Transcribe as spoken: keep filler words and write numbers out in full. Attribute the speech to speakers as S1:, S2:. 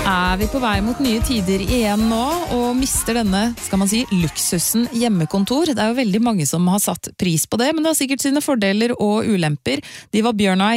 S1: Er vi på vei mot nye tider igjen nå, og mister denne, skal man si, luksusen hjemmekontor? Det er jo veldig mange som har satt pris på det, men det har sikkert sine fordeler og ulemper. De var Bjørnøy